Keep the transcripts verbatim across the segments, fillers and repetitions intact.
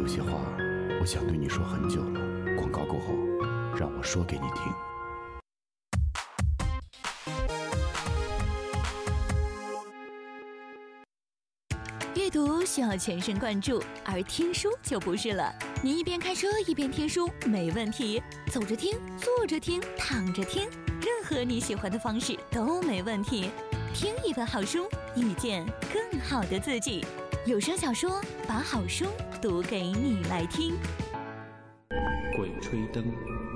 有些话我想对你说很久了，广告过后让我说给你听。 阅读需要全神贯注，而听书就不是了。你一边开车一边听书没问题，走着听、坐着听、躺着听，任何你喜欢的方式都没问题。听一本好书，遇见更好的自己。有声小说把好书读给你来听。 鬼吹灯。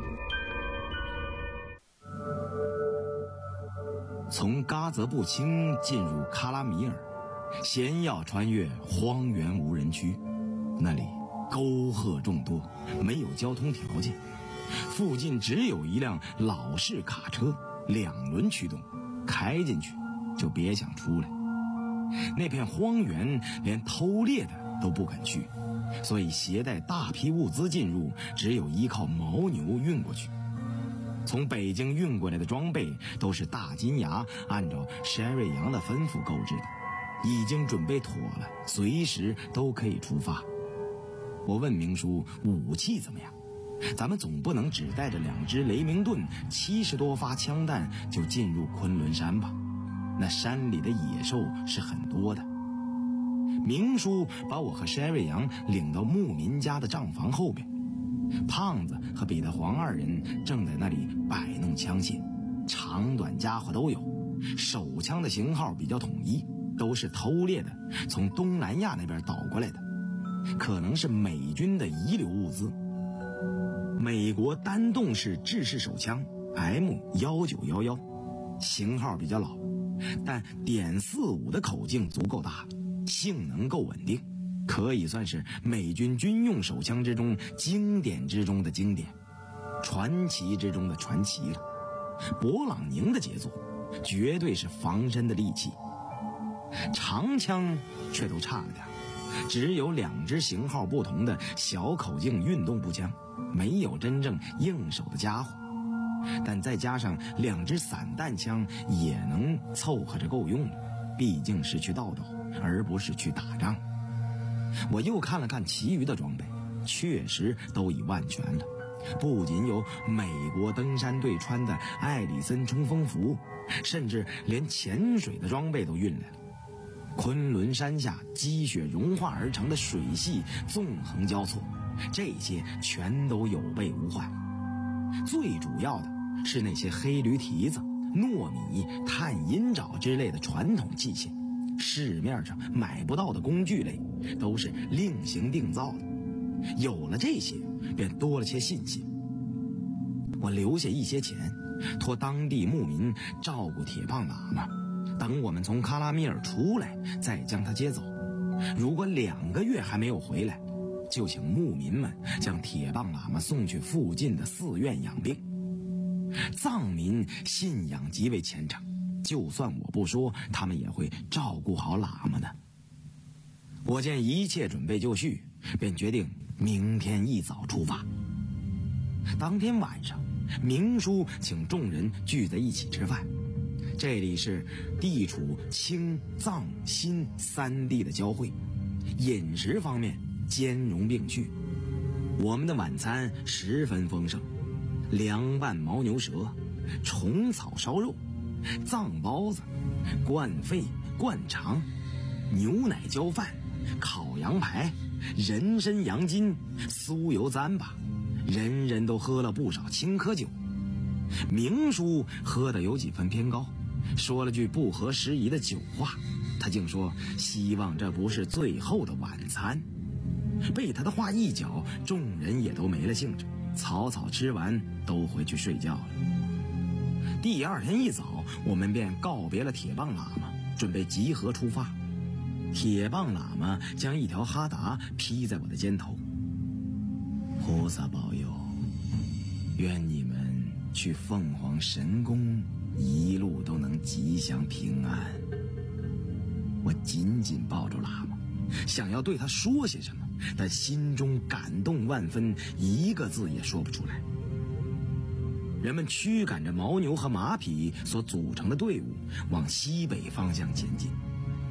从嘎泽布清进入喀拉米尔，先要穿越荒原无人区，那里沟壑众多，没有交通条件，附近只有一辆老式卡车，两轮驱动，开进去就别想出来。那片荒原连偷猎的都不肯去，所以携带大批物资进入，只有依靠牦牛运过去。从北京运过来的装备都是大金牙按照山瑞阳的吩咐购置的，已经准备妥了，随时都可以出发。我问明叔武器怎么样，咱们总不能只带着两支雷明顿、七十多发枪弹就进入昆仑山吧？那山里的野兽是很多的。明叔把我和山瑞阳领到牧民家的帐房后边，胖子和彼得黄二人正在那里摆弄枪械，长短家伙都有，手枪的型号比较统一，都是偷猎的，从东南亚那边倒过来的，可能是美军的遗留物资。美国单动式制式手枪 M 一九一一，型号比较老，但点四五的口径足够大，性能够稳定，可以算是美军军用手枪之中经典之中的经典，传奇之中的传奇了。勃朗宁的杰作，绝对是防身的利器。长枪却都差了点，只有两支型号不同的小口径运动步枪，没有真正应手的家伙，但再加上两支散弹枪也能凑合着够用了，毕竟是去盗斗而不是去打仗。我又看了看其余的装备，确实都已万全了，不仅有美国登山队穿的艾里森冲锋服，甚至连潜水的装备都运来了。昆仑山下积雪融化而成的水系纵横交错，这些全都有备无患。最主要的是那些黑驴蹄子、糯米、探阴爪之类的传统器械，市面上买不到的工具类，都是另行定造的。有了这些，便多了些信心。我留下一些钱，托当地牧民照顾铁棒喇嘛，等我们从喀拉米尔出来，再将他接走。如果两个月还没有回来，就请牧民们将铁棒喇嘛送去附近的寺院养病。藏民信仰极为虔诚，就算我不说，他们也会照顾好喇嘛的。我见一切准备就绪，便决定明天一早出发。当天晚上，明叔请众人聚在一起吃饭。这里是地处清藏新三地的交汇，饮食方面兼容并蓄。我们的晚餐十分丰盛，凉拌牦牛舌、虫草烧肉、藏包子、灌肺、灌肠、牛奶浇饭、烤羊排、人参羊筋、酥油糌粑，人人都喝了不少青稞酒。明叔喝的有几分偏高，说了句不合时宜的酒话，他竟说希望这不是最后的晚餐。被他的话一搅，众人也都没了兴致，草草吃完都回去睡觉了。第二天一早，我们便告别了铁棒喇嘛，准备集合出发。铁棒喇嘛将一条哈达披在我的肩头，菩萨保佑，愿你们去凤凰神宫一路都能吉祥平安。我紧紧抱住喇嘛，想要对他说些什么，但心中感动万分，一个字也说不出来。人们驱赶着牦牛和马匹所组成的队伍往西北方向前进。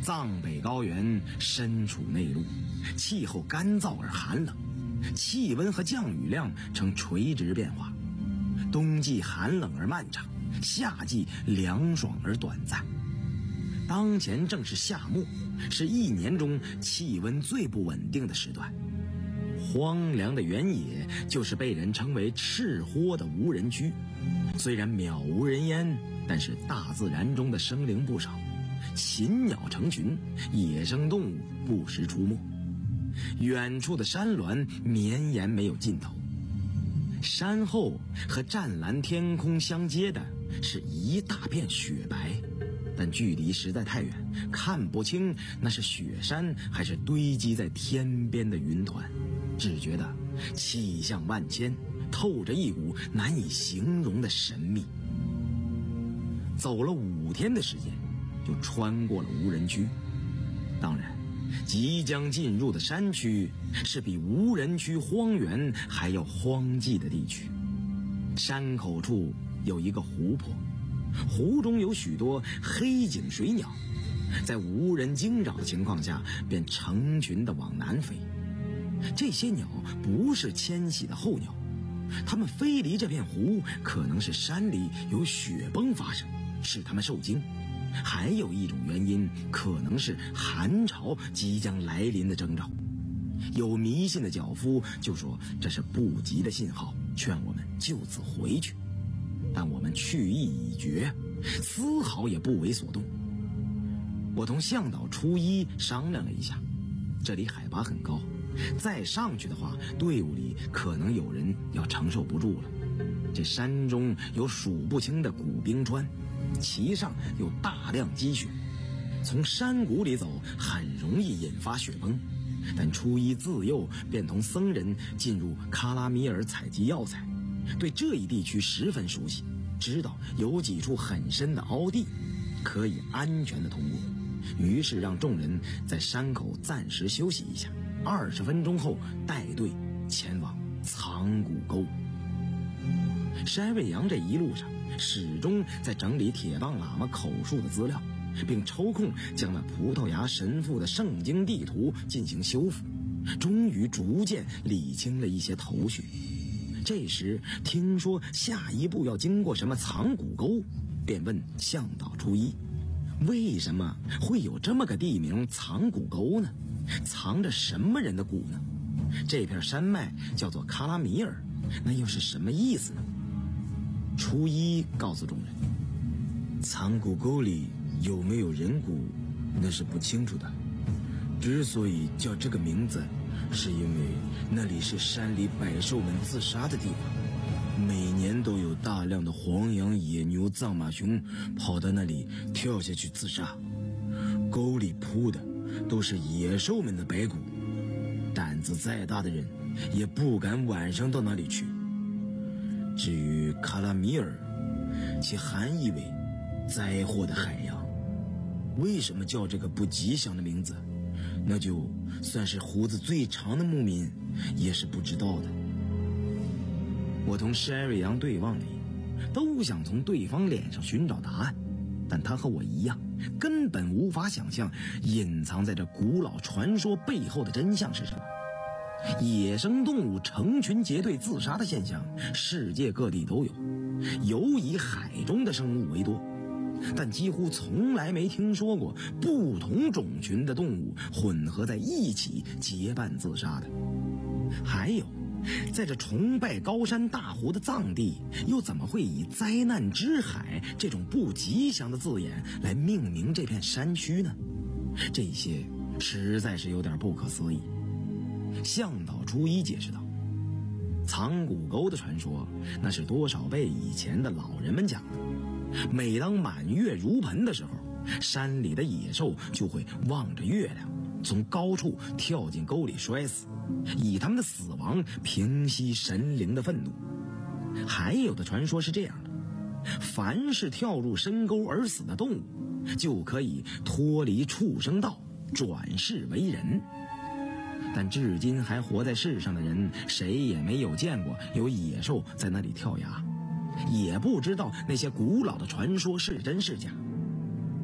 藏北高原身处内陆，气候干燥而寒冷，气温和降雨量呈垂直变化。冬季寒冷而漫长，夏季凉爽而短暂。当前正是夏末，是一年中气温最不稳定的时段。荒凉的原野就是被人称为赤豁的无人区。虽然渺无人烟，但是大自然中的生灵不少，禽鸟成群，野生动物不时出没。远处的山峦绵延没有尽头，山后和湛蓝天空相接的是一大片雪白，但距离实在太远，看不清那是雪山还是堆积在天边的云团，只觉得气象万千，透着一股难以形容的神秘。走了五天的时间，就穿过了无人区。当然，即将进入的山区是比无人区荒原还要荒寂的地区。山口处有一个湖泊，湖中有许多黑颈水鸟，在无人惊扰的情况下便成群地往南飞。这些鸟不是迁徙的候鸟，它们飞离这片湖，可能是山里有雪崩发生，使它们受惊。还有一种原因，可能是寒潮即将来临的征兆。有迷信的脚夫就说这是不吉的信号，劝我们就此回去。但我们去意已决，丝毫也不为所动。我同向导初一商量了一下，这里海拔很高，再上去的话，队伍里可能有人要承受不住了。这山中有数不清的古冰川，其上有大量积雪，从山谷里走很容易引发雪崩。但初一自幼便同僧人进入喀拉米尔采集药材，对这一地区十分熟悉，知道有几处很深的凹地可以安全地通过。于是让众人在山口暂时休息一下，二十分钟后带队前往藏骨沟。山瑞阳这一路上始终在整理铁棒喇嘛口述的资料，并抽空将那葡萄牙神父的圣经地图进行修复，终于逐渐理清了一些头绪。这时听说下一步要经过什么藏骨沟，便问向导初一，为什么会有这么个地名藏骨沟呢？藏着什么人的骨呢？这片山脉叫做喀拉米尔，那又是什么意思呢？初一告诉众人，藏骨沟里有没有人骨那是不清楚的，之所以叫这个名字，是因为那里是山里百兽们自杀的地方，每年都有大量的黄羊、野牛、藏马熊跑到那里跳下去自杀，沟里铺的都是野兽们的白骨，胆子再大的人也不敢晚上到那里去。至于喀拉米尔，其含义为灾祸的海洋，为什么叫这个不吉祥的名字，那就算是胡子最长的牧民也是不知道的。我同山瑞阳对望了一眼，都想从对方脸上寻找答案，但他和我一样，根本无法想象隐藏在这古老传说背后的真相是什么。野生动物成群结队自杀的现象，世界各地都有，尤以海中的生物为多，但几乎从来没听说过不同种群的动物混合在一起结伴自杀的。还有，在这崇拜高山大湖的藏地，又怎么会以灾难之海这种不吉祥的字眼来命名这片山区呢？这些实在是有点不可思议。向导初一解释道，藏骨沟的传说，那是多少辈以前的老人们讲的。每当满月如盆的时候，山里的野兽就会望着月亮，从高处跳进沟里摔死，以他们的死亡平息神灵的愤怒。还有的传说是这样的，凡是跳入深沟而死的动物，就可以脱离畜生道，转世为人。但至今还活在世上的人，谁也没有见过有野兽在那里跳崖，也不知道那些古老的传说是真是假。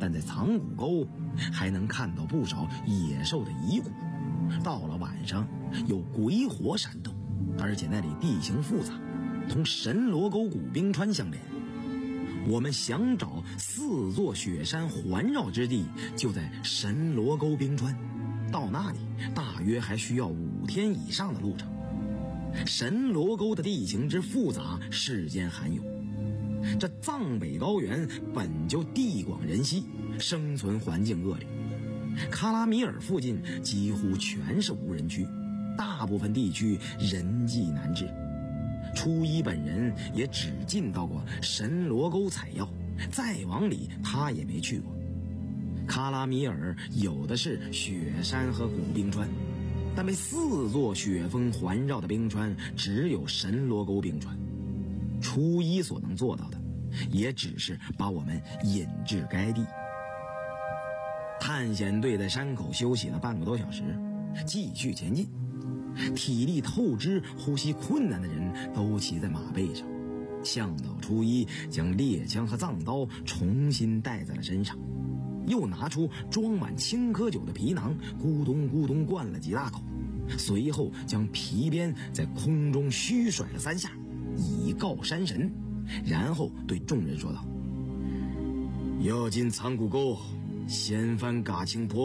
但在藏古沟还能看到不少野兽的遗骨。到了晚上有鬼火闪动，而且那里地形复杂，同神罗沟古冰川相连。我们想找四座雪山环绕之地，就在神罗沟冰川，到那里大约还需要五天以上的路程。神罗沟的地形之复杂，世间罕有。这藏北高原本就地广人稀，生存环境恶劣。喀拉米尔附近几乎全是无人区，大部分地区人迹难至。初一本人也只进到过神罗沟采药，再往里他也没去过。喀拉米尔有的是雪山和古冰川，但被四座雪峰环绕的冰川只有神罗沟冰川。初一所能做到的，也只是把我们引至该地。探险队在山口休息了半个多小时，继续前进。体力透支、呼吸困难的人都骑在马背上。向导初一将猎枪和藏刀重新带在了身上，又拿出装满青稞酒的皮囊，咕咚咕咚灌了几大口，随后将皮鞭在空中虚甩了三下，以告山神，然后对众人说道：要进藏古沟，先翻嘎青坡。